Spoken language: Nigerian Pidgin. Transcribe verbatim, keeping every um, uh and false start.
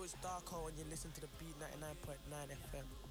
Darko and you listen to the Beat ninety-nine point nine F M.